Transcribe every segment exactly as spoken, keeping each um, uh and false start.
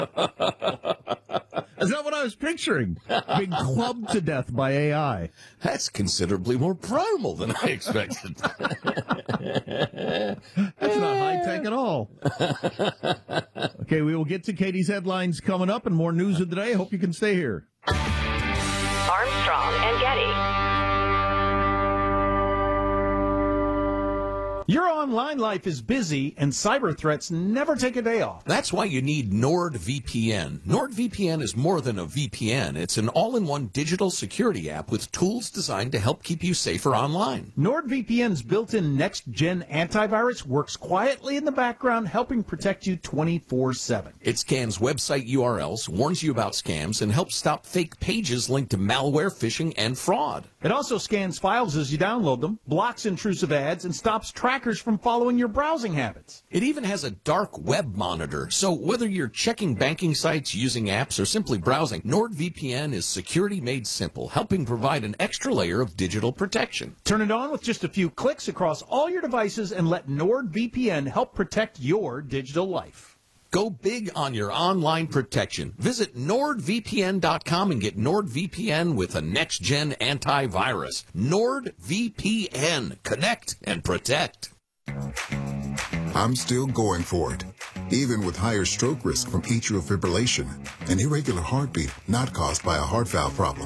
Is that what I was picturing? Being clubbed to death by A I. That's considerably more primal than I expected. That's not high-tech at all. Okay, we will get to Katie's headlines coming up and more news of the day. Hope you can stay here. Armstrong and Getty. Your online life is busy, and cyber threats never take a day off. That's why you need NordVPN. NordVPN is more than a V P N. It's an all-in-one digital security app with tools designed to help keep you safer online. NordVPN's built-in next-gen antivirus works quietly in the background, helping protect you twenty-four seven. It scans website U R Ls, warns you about scams, and helps stop fake pages linked to malware, phishing, and fraud. It also scans files as you download them, blocks intrusive ads, and stops trackers from following your browsing habits. It even has a dark web monitor, so whether you're checking banking sites, using apps, or simply browsing, NordVPN is security made simple, helping provide an extra layer of digital protection. Turn it on with just a few clicks across all your devices and let NordVPN help protect your digital life. Go big on your online protection. Visit Nord V P N dot com and get NordVPN with a next-gen antivirus. NordVPN. Connect and protect. I'm still going for it, even with higher stroke risk from atrial fibrillation, an irregular heartbeat not caused by a heart valve problem.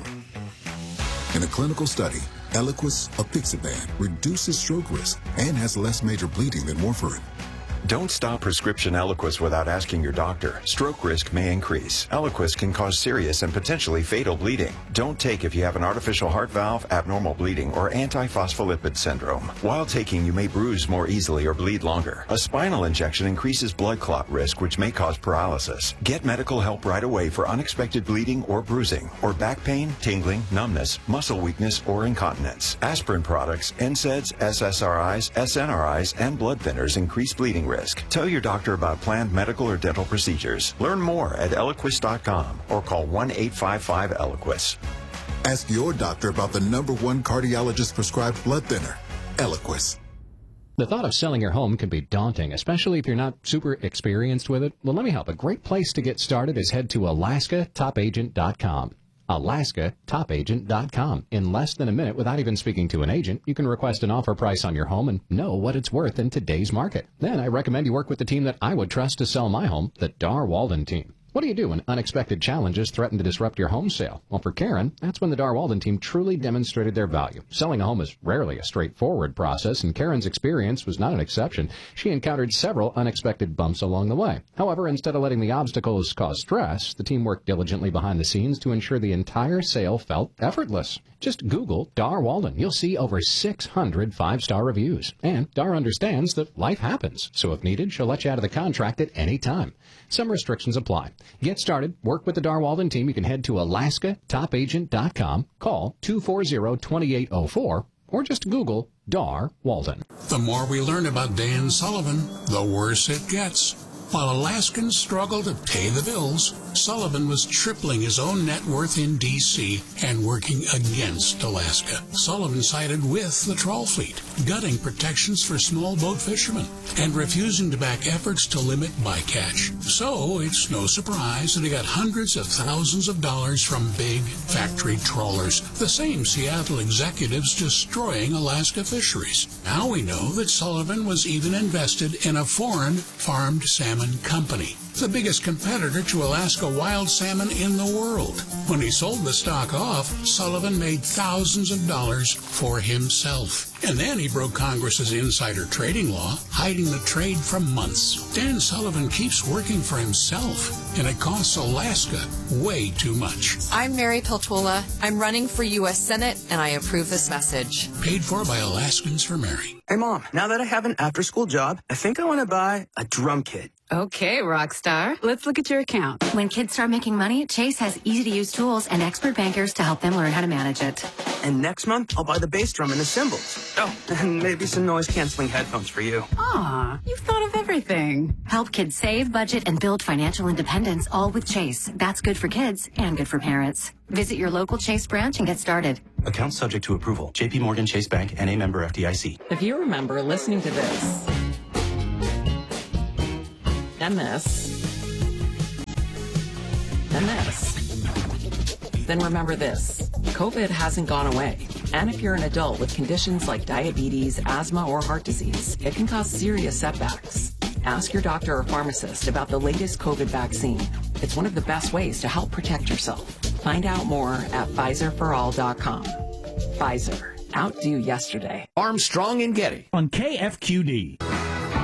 In a clinical study, Eliquis apixaban reduces stroke risk and has less major bleeding than warfarin. Don't stop prescription Eliquis without asking your doctor. Stroke risk may increase. Eliquis can cause serious and potentially fatal bleeding. Don't take if you have an artificial heart valve, abnormal bleeding, or antiphospholipid syndrome. While taking, you may bruise more easily or bleed longer. A spinal injection increases blood clot risk, which may cause paralysis. Get medical help right away for unexpected bleeding or bruising, or back pain, tingling, numbness, muscle weakness, or incontinence. Aspirin products, N SAIDs, S S R Is, S N R Is, and blood thinners increase bleeding risk. Tell your doctor about planned medical or dental procedures. Learn more at Eliquis dot com or call one eight five five Eliquis. Ask your doctor about the number one cardiologist-prescribed blood thinner, Eliquis. The thought of selling your home can be daunting, especially if you're not super experienced with it. Well, let me help. A great place to get started is head to Alaska Top Agent dot com. Alaska Top Agent dot com. In less than a minute, without even speaking to an agent, you can request an offer price on your home and know what it's worth in today's market. Then I recommend you work with the team that I would trust to sell my home, the Dar Walden team. What do you do when unexpected challenges threaten to disrupt your home sale? Well, for Karen, that's when the Dar Walden team truly demonstrated their value. Selling a home is rarely a straightforward process, and Karen's experience was not an exception. She encountered several unexpected bumps along the way. However, instead of letting the obstacles cause stress, the team worked diligently behind the scenes to ensure the entire sale felt effortless. Just Google Dar Walden. You'll see over six hundred five-star reviews. And Dar understands that life happens, so if needed, she'll let you out of the contract at any time. Some restrictions apply. Get started. Work with the Dar Walden team. You can head to Alaska Top Agent dot com, call two four zero, two eight zero four, or just Google Dar Walden. The more we learn about Dan Sullivan, the worse it gets. While Alaskans struggle to pay the bills, Sullivan was tripling his own net worth in D C and working against Alaska. Sullivan sided with the trawl fleet, gutting protections for small boat fishermen and refusing to back efforts to limit bycatch. So it's no surprise that he got hundreds of thousands of dollars from big factory trawlers, the same Seattle executives destroying Alaska fisheries. Now we know that Sullivan was even invested in a foreign farmed salmon company, the biggest competitor to Alaska wild salmon in the world. When he sold the stock off, Sullivan made thousands of dollars for himself. And then he broke Congress's insider trading law, hiding the trade for months. Dan Sullivan keeps working for himself, and it costs Alaska way too much. I'm Mary Peltola. I'm running for U S Senate, and I approve this message. Paid for by Alaskans for Mary. Hey, Mom, now that I have an after-school job, I think I want to buy a drum kit. Okay, Rockstar. Let's look at your account. When kids start making money, Chase has easy-to-use tools and expert bankers to help them learn how to manage it. And next month, I'll buy the bass drum and the cymbals. Oh, and maybe some noise-canceling headphones for you. Aw, you've thought of everything. Help kids save, budget, and build financial independence, all with Chase. That's good for kids and good for parents. Visit your local Chase branch and get started. Account subject to approval. J P Morgan Chase Bank, N A member F D I C. If you remember listening to this and this Then this. Then remember this. COVID hasn't gone away. And if you're an adult with conditions like diabetes, asthma, or heart disease, it can cause serious setbacks. Ask your doctor or pharmacist about the latest COVID vaccine. It's one of the best ways to help protect yourself. Find out more at Pfizer for all dot com. Pfizer. Outdo yesterday. Armstrong and Getty on K F Q D.